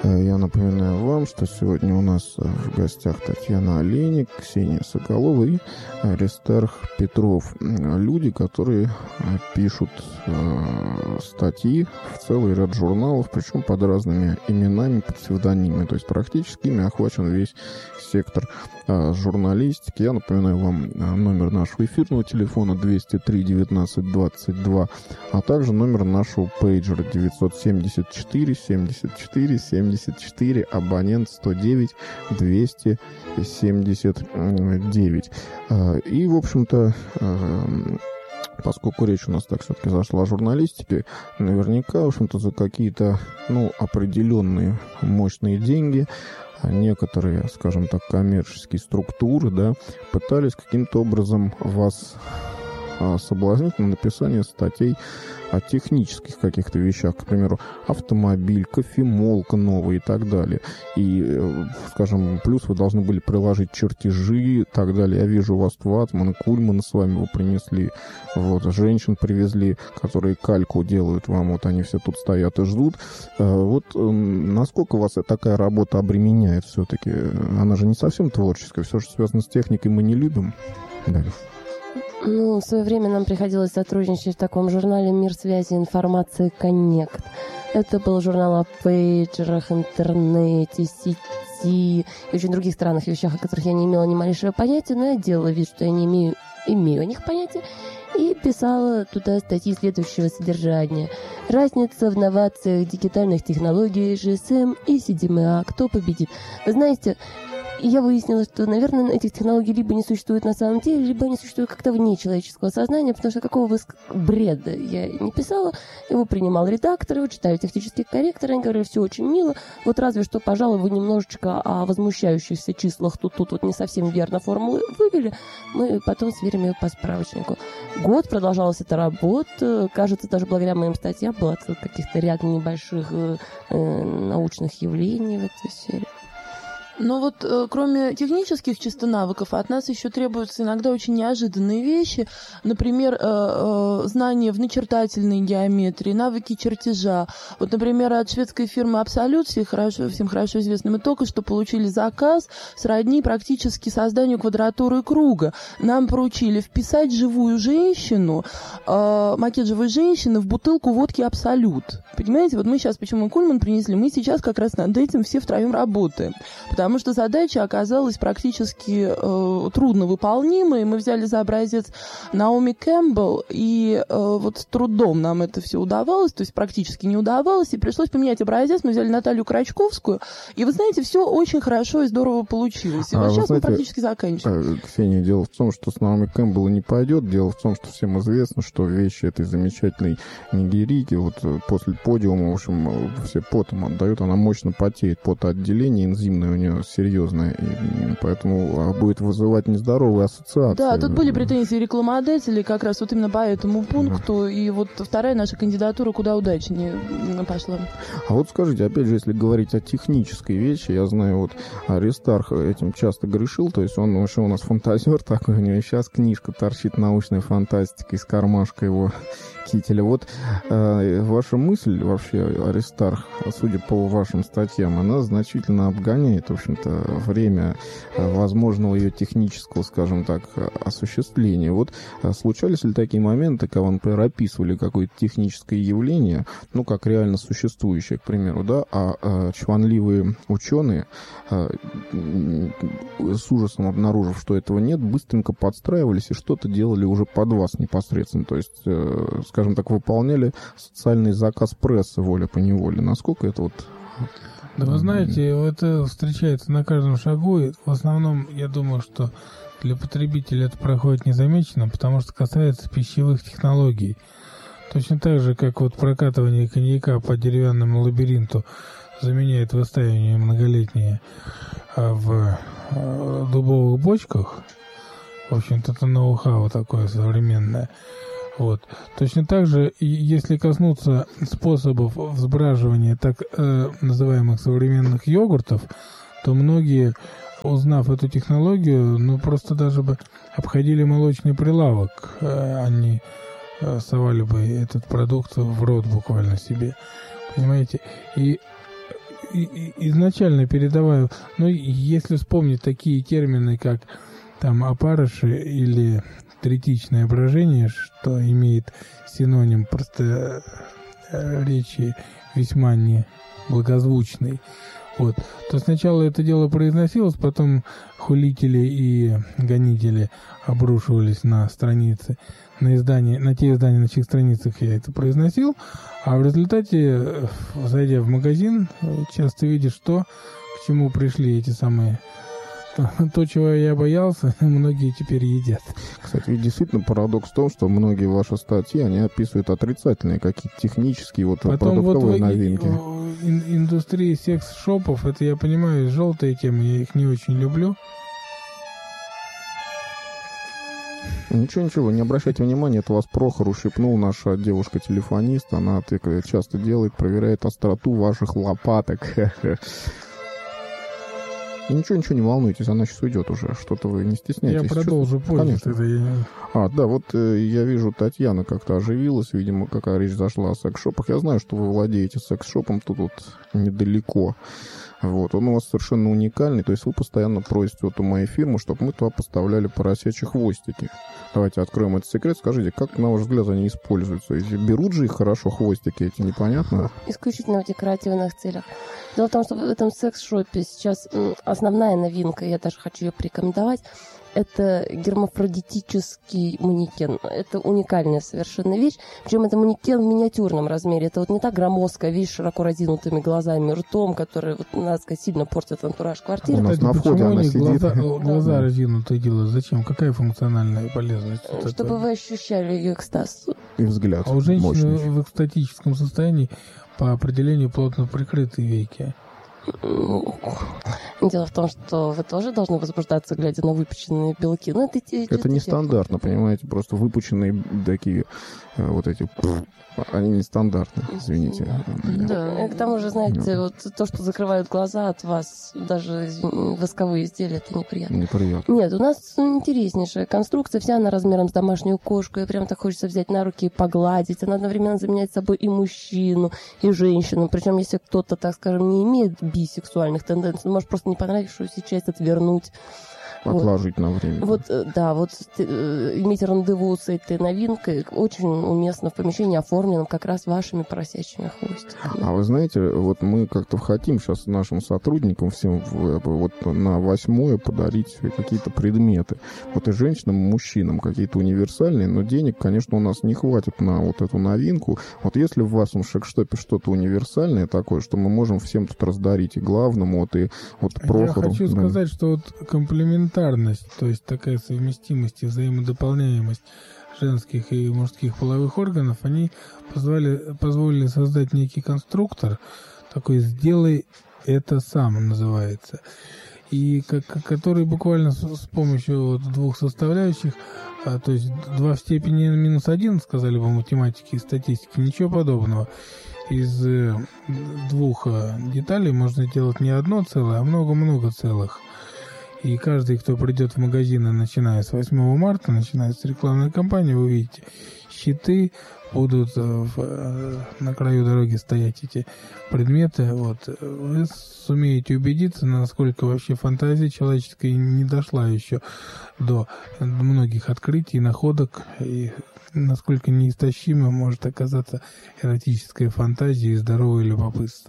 Я напоминаю вам, что сегодня у нас в гостях Татьяна Олейник, Ксения Соколова и Аристарх Петров. Люди, которые пишут статьи в целый ряд журналов, причем под разными именами, под псевдонимами. То есть практически ими охвачен весь сектор журналистики. Я напоминаю вам номер нашего эфирного телефона 203 19 22, а также номер нашего пейджера 974 74 74, абонент 109 279. И, в общем-то, поскольку речь у нас так все-таки зашла о журналистике, наверняка, в общем-то, за какие-то, определенные мощные деньги некоторые, скажем так, коммерческие структуры, да, пытались каким-то образом вас соблазнить на написание статей о технических каких-то вещах, к примеру, автомобиль, кофемолка новая и так далее. И, скажем, плюс вы должны были приложить чертежи и так далее. Я вижу, у вас ватман, кульман с вами вы принесли, вот, женщин привезли, которые кальку делают вам, вот они все тут стоят и ждут. Вот насколько вас такая работа обременяет все-таки? Она же не совсем творческая, все, что связано с техникой, мы не любим. Да. В свое время нам приходилось сотрудничать в таком журнале «Мир связи и информации Коннект». Это был журнал о пейджерах, интернете, сети и очень других странных вещах, о которых я не имела ни малейшего понятия, но я делала вид, что я не имею о них понятия, и писала туда статьи следующего содержания. Разница в новациях дигитальных технологий, GSM и CDMA. Кто победит? Вы знаете, я выяснила, что, наверное, этих технологий либо не существует на самом деле, либо они существуют как-то вне человеческого сознания, потому что какого бреда я не писала. Его принимал редактор, его читали технические корректоры, они говорили, все очень мило, вот разве что, пожалуй, вы немножечко о возмущающихся числах тут вот не совсем верно формулы вывели, мы потом сверим ее по справочнику. Год продолжалась эта работа, кажется, даже благодаря моим статьям было открыто каких-то ряд небольших научных явлений в этой сфере. Но вот кроме технических чисто навыков, от нас еще требуются иногда очень неожиданные вещи. Например, знания в начертательной геометрии, навыки чертежа. Вот, например, от шведской фирмы Absolut, всем хорошо известно, мы только что получили заказ сродни практически созданию квадратуры круга. Нам поручили вписать живую женщину, макет живой женщины в бутылку водки Absolut. Понимаете, вот мы сейчас, почему Кульман принесли, мы сейчас как раз над этим все втроем работаем. Потому что задача оказалась практически трудновыполнимой. Мы взяли за образец Наоми Кэмпбелл, и вот с трудом нам это все удавалось, то есть практически не удавалось, и пришлось поменять образец. Мы взяли Наталью Крачковскую, и вы знаете, все очень хорошо и здорово получилось. И вот сейчас мы практически заканчиваем. Ксения, дело в том, что с Наоми Кэмпбелл не пойдет. Дело в том, что всем известно, что вещи этой замечательной нигерийки, вот после подиума, в общем, все потом отдают, она мощно потеет, потоотделение энзимное у нее серьезное, и поэтому будет вызывать нездоровые ассоциации. Да, тут были претензии рекламодателей как раз вот именно по этому пункту, да. И вот вторая наша кандидатура куда удачнее пошла. А вот скажите, опять же, если говорить о технической вещи, я знаю, вот Аристарх этим часто грешил, то есть он вообще у нас фантазер такой, у него сейчас книжка торчит научная фантастика из кармашка его кителя. Вот ваша мысль вообще, Аристарх, судя по вашим статьям, она значительно обгоняет, в общем-то, время возможного ее технического, скажем так, осуществления. Вот случались ли такие моменты, когда вы, например, описывали какое-то техническое явление, как реально существующее, к примеру, да, а чванливые ученые, с ужасом обнаружив, что этого нет, быстренько подстраивались и что-то делали уже под вас непосредственно, то есть, скажем так, выполняли социальный заказ прессы волей-поневоле. Насколько это вот... Да вы знаете, это встречается на каждом шагу, и в основном, я думаю, что для потребителя это проходит незамеченно, потому что касается пищевых технологий. Точно так же, как вот прокатывание коньяка по деревянному лабиринту заменяет выстаивание многолетнее в дубовых бочках. В общем-то, это ноу-хау такое современное. Вот. Точно так же, если коснуться способов взбраживания так называемых современных йогуртов, то многие, узнав эту технологию, просто даже бы обходили молочный прилавок, они совали бы этот продукт в рот буквально себе, понимаете? И изначально передавая, ну, если вспомнить такие термины, как там опарыши или третичное брожение, что имеет синоним просто речи весьма неблагозвучный, вот, то сначала это дело произносилось, потом хулители и гонители обрушивались на страницы, на те издания, на чьих страницах я это произносил, а в результате, зайдя в магазин, часто видишь то, к чему пришли эти самые... То, чего я боялся, многие теперь едят. Кстати, ведь действительно парадокс в том, что многие ваши статьи, они описывают отрицательные какие-то технические продуктовые новинки. Индустрия секс-шопов, это, я понимаю, желтая тема, я их не очень люблю. Ничего, не обращайте внимания, это вас Прохор ущипнул, наша девушка-телефонист, она часто делает, проверяет остроту ваших лопаток. Ничего, не волнуйтесь, она сейчас уйдет уже. Что-то вы не стесняйтесь. Я продолжу позже. Да, вот я вижу, Татьяна как-то оживилась, видимо, какая речь зашла о секс-шопах. Я знаю, что вы владеете секс-шопом тут вот недалеко. Вот, он у вас совершенно уникальный, то есть вы постоянно просите вот у моей фирмы, чтобы мы туда поставляли поросячьи хвостики. Давайте откроем этот секрет, скажите, как, на ваш взгляд, они используются? Берут же их хорошо хвостики эти, непонятно? Исключительно в декоративных целях. Дело в том, что в этом секс-шопе сейчас основная новинка, я даже хочу ее порекомендовать, это гермафродитический манекен. Это уникальная совершенно вещь. Причем это манекен в миниатюрном размере. Это вот не та громоздкая вещь с широко разинутыми глазами, ртом, которая, вот, надо сказать, сильно портит антураж квартиры. У нас на входе она сидит. Глаза разинутые делают. Зачем? Какая функциональная полезность? Чтобы вы ощущали ее экстаз. И взгляд. А у женщины мощный. в экстатическом состоянии по определению плотно прикрытые веки. Дело в том, что вы тоже должны возбуждаться, глядя на выпущенные белки. Но это нестандартно, понимаете, просто выпущенные такие вот эти... Они нестандартны, извините. Да, к тому же, знаете, вот то, что закрывают глаза от вас, даже восковые изделия, это неприятно. Неприятно. Нет, у нас интереснейшая конструкция, вся она размером с домашнюю кошку, и прям так хочется взять на руки и погладить. Она одновременно заменяет собой и мужчину, и женщину. Причем, если кто-то, так скажем, не имеет бисексуальных тенденций, может просто не понравившуюся часть отвернуть. Отложить на время. Вот, да, вот иметь рандеву с этой новинкой очень уместно в помещении, оформленном как раз вашими поросячьими хвостиками. А вы знаете, вот мы как-то хотим сейчас нашим сотрудникам всем вот на 8-е подарить какие-то предметы. Вот и женщинам, и мужчинам какие-то универсальные, но денег, конечно, у нас не хватит на вот эту новинку. Вот если в вашем секс-шопе что-то универсальное такое, что мы можем всем тут раздарить, и главному, вот и вот Прохору. Я хочу сказать, что вот комплиментарность, то есть такая совместимость и взаимодополняемость женских и мужских половых органов, они позволили создать некий конструктор, такой «сделай это сам» называется, и который буквально с помощью вот двух составляющих, то есть 2 в степени -1, сказали бы математики и статистики, ничего подобного. Из 2 деталей можно делать не одно целое, а много-много целых. И каждый, кто придет в магазины, начиная с 8 марта, начиная с рекламной кампании, вы увидите, щиты будут на краю дороги стоять, эти предметы. Вот. Вы сумеете убедиться, насколько вообще фантазия человеческая не дошла еще до многих открытий, находок, и насколько неистощимо может оказаться эротическая фантазия и здоровое любопытство.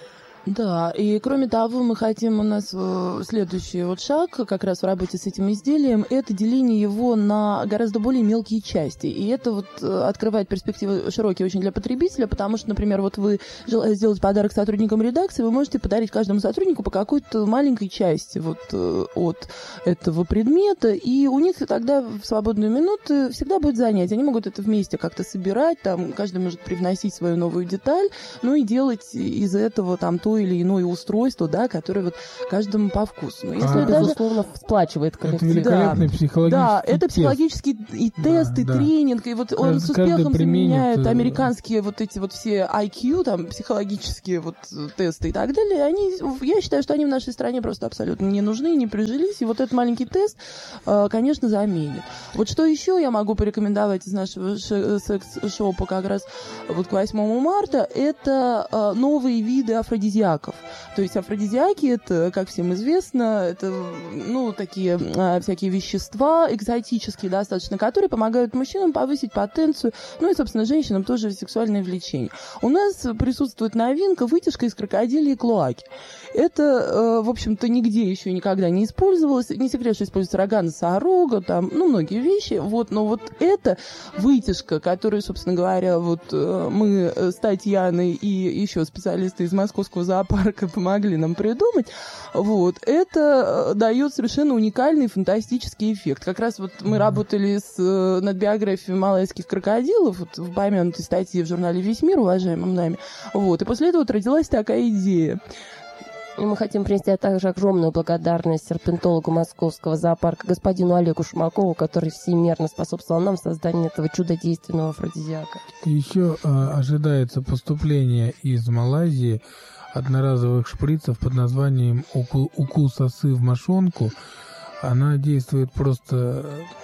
Да, и кроме того, мы хотим, у нас следующий вот шаг как раз в работе с этим изделием, это деление его на гораздо более мелкие части. И это вот открывает перспективы широкие очень для потребителя, потому что, например, вот вы желаете сделать подарок сотрудникам редакции, вы можете подарить каждому сотруднику по какой-то маленькой части вот от этого предмета, и у них тогда в свободные минуты всегда будет занятие. Они могут это вместе как-то собирать, там каждый может привносить свою новую деталь, ну и делать из этого там то или иное устройство, да, которое вот каждому по вкусу. Но если даже... безусловно, сплачивает коллектив. Это великолепный психологический да, это тест. Психологический и тест, да, и тренинг, и вот он с успехом заменяет американские вот эти вот все IQ, там, психологические вот тесты и так далее. Они, я считаю, что они в нашей стране просто абсолютно не нужны, не прижились, и вот этот маленький тест, конечно, заменит. Вот что еще я могу порекомендовать из нашего секс-шопа как раз вот к 8 марта, это новые виды афродизиаков афродизиаков. То есть афродизиаки — это, как всем известно, это, ну, такие всякие вещества экзотические достаточно, которые помогают мужчинам повысить потенцию, ну и, собственно, женщинам тоже сексуальное влечение. У нас присутствует новинка — вытяжка из крокодилей клоаки. Это, в общем-то, нигде еще никогда не использовалось. Не секрет, что используется рога носорога, там, ну, многие вещи. Вот, но вот эта вытяжка, которую, собственно говоря, вот мы с Татьяной и еще специалисты из Московского зоопарка помогли нам придумать, вот, это дает совершенно уникальный фантастический эффект. Как раз вот мы работали над биографией малайских крокодилов, вот, в упомянутой статье в журнале «Весь мир», уважаемым нами, вот, и после этого вот родилась такая идея. И мы хотим принести также огромную благодарность серпентологу Московского зоопарка господину Олегу Шумакову, который всемирно способствовал нам в создании этого чудодейственного афродизиака. Еще ожидается поступление из Малайзии одноразовых шприцев под названием «Укус осы в мошонку». Она действует просто,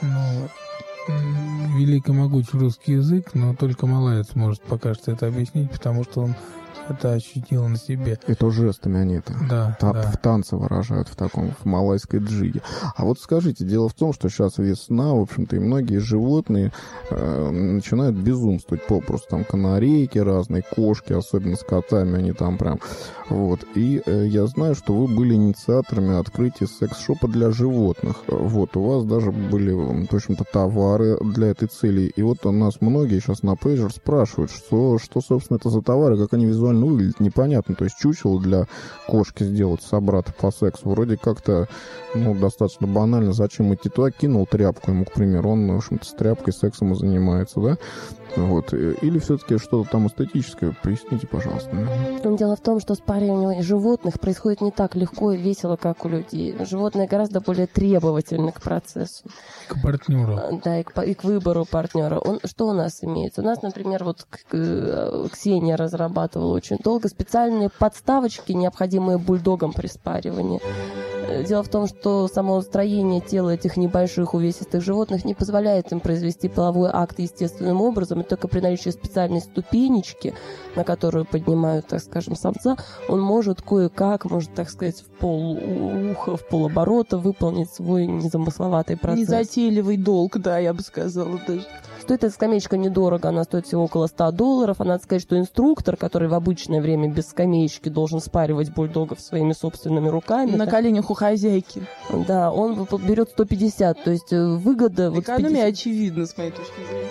великий могучий русский язык, но только малаец может пока что это объяснить, потому что он это ощутил на себе. Это жестами они это в танце выражают в малайской джиге. А вот скажите, дело в том, что сейчас весна, в общем-то, и многие животные начинают безумствовать попросту. Там канарейки разные, кошки, особенно с котами, они там прям... Вот. И я знаю, что вы были инициаторами открытия секс-шопа для животных. Вот. У вас даже были, в общем-то, товары для этой цели. И вот у нас многие сейчас на пейджер спрашивают, что собственно, это за товары, как они визуально выглядят, непонятно. То есть чучело для кошки сделать, собрата по сексу, вроде как-то, достаточно банально. Зачем идти туда? Кинул тряпку ему, к примеру. Он, в общем-то, с тряпкой, сексом и занимается, да? Вот. Или все-таки что-то там эстетическое? Поясните, пожалуйста. Дело в том, что спаривание животных происходит не так легко и весело, как у людей. Животные гораздо более требовательны к процессу. К партнеру. Да, и к выбору партнера. Что у нас имеется? У нас, например, вот Ксения разрабатывала очень долго специальные подставочки, необходимые бульдогам при спаривании. Дело в том, что само строение тела этих небольших увесистых животных не позволяет им произвести половой акт естественным образом, и только при наличии специальной ступенечки, на которую поднимают, так скажем, самца, он может кое-как, так сказать, в полуха, в полоборота выполнить свой незамысловатый процесс. Незатейливый долг, да, я бы сказала даже. Стоит эта скамеечка недорого, она стоит всего около $100. А надо сказать, что инструктор, который в обычное время без скамеечки должен спаривать бульдогов своими собственными руками... На коленях у хозяйки. Да, он берет 150, то есть выгода... Экономия очевидна, с моей точки зрения.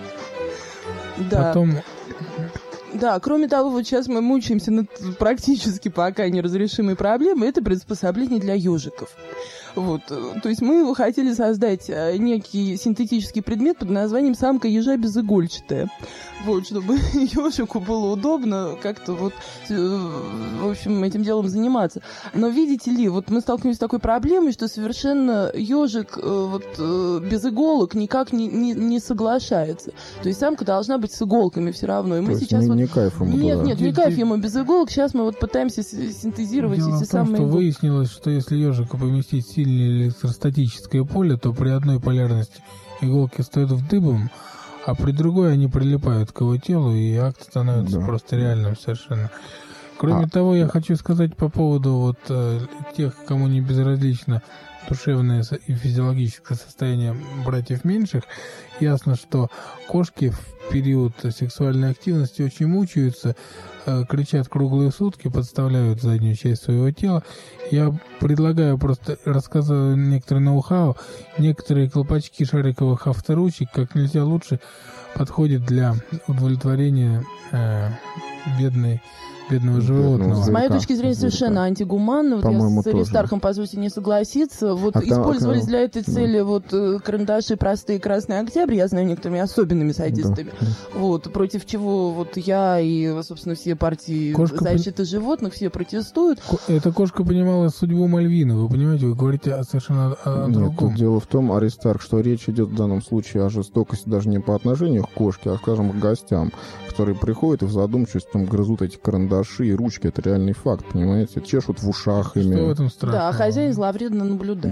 Да. Потом... Да, кроме того, вот сейчас мы мучаемся над практически пока неразрешимой проблемой, это приспособление для ежиков. Вот. То есть мы хотели создать некий синтетический предмет под названием «самка ежа безигольчатая». Вот, чтобы ежику было удобно как-то вот, в общем, этим делом заниматься. Но видите ли, вот мы столкнулись с такой проблемой, что совершенно ежик без иголок никак не соглашается. То есть самка должна быть с иголками все равно. И мы сейчас не кайф ему. Нет, не кайф ему без иголок. Сейчас мы вот пытаемся синтезировать Дело эти в том, самые что иголки. выяснилось, что если ежика поместить в сильное электростатическое поле, то при одной полярности иголки стоят в дыбом, а при другой они прилипают к его телу, и акт становится просто реальным совершенно. Кроме того, я хочу сказать по поводу тех, кому не безразлично душевное и физиологическое состояние братьев меньших. Ясно, что кошки в период сексуальной активности очень мучаются, кричат круглые сутки, подставляют заднюю часть своего тела. Я предлагаю просто рассказывать некоторые ноу-хау, некоторые колпачки шариковых авторучек как нельзя лучше подходят для удовлетворения бедного животного. С моей точки зрения, совершенно антигуманно. Вот я с Аристархом, позвольте, не согласиться. Использовались для этой цели карандаши простые «Красный Октябрь», я знаю, некоторыми особенными садистами. Против чего я и, собственно, все партии защиты животных, все протестуют. Эта кошка понимала судьбу Мальвины, вы понимаете, вы говорите совершенно о другом. Нет, дело в том, Аристарх, что речь идет в данном случае о жестокости даже не по отношению к кошке, а, скажем, к гостям, которые приходят и в задумчивости там грызут эти карандаши и ручки. Это реальный факт, понимаете? Чешут в ушах ими. Что в этом страшного? Да, а хозяин зловредно наблюдает.